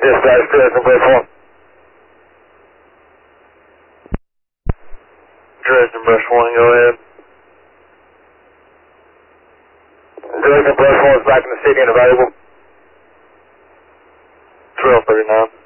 Dispatch, Dresden Brush 1. Dresden Brush 1, go ahead. Dresden Brush 1 is back in the city and available. 1239.